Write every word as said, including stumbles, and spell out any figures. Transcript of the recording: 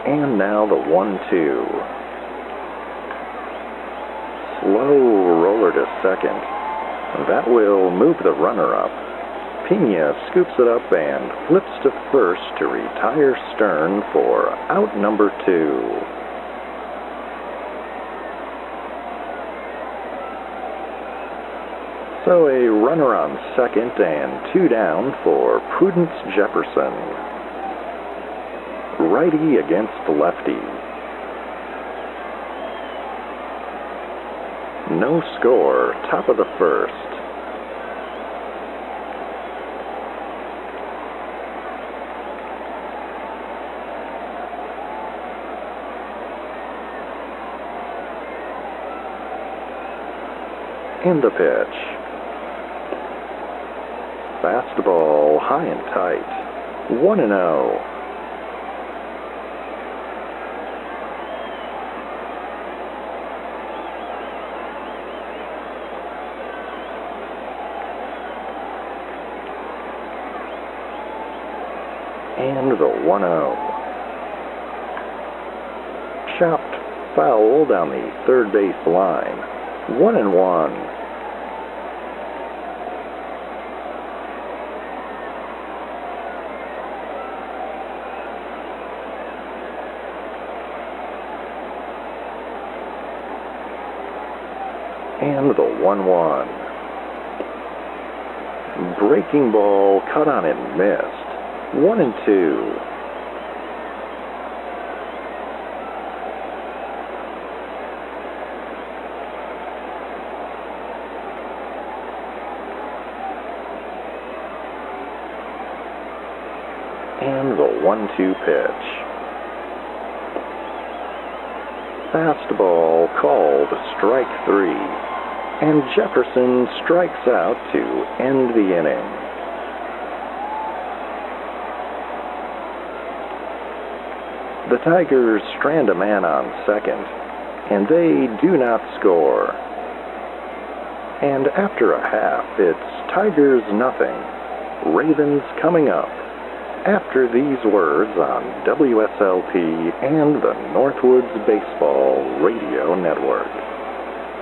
And now the one two. Slow roller to second. That will move the runner up. Pena scoops it up and flips to first to retire Stern for out number two. So a runner on second and two down for Prudence Jefferson. Righty against lefty. No score, top of the first. And the pitch. Fastball high and tight. one and oh. And the one oh. Chopped foul down the third base line. One and one. And the one one. Breaking ball cut on and missed. One and two. And the one two pitch. Fastball called strike three. And Jefferson strikes out to end the inning. The Tigers strand a man on second, and they do not score. And after a half, it's Tigers nothing, Ravens coming up. After these words on W S L P and the Northwoods Baseball Radio Network.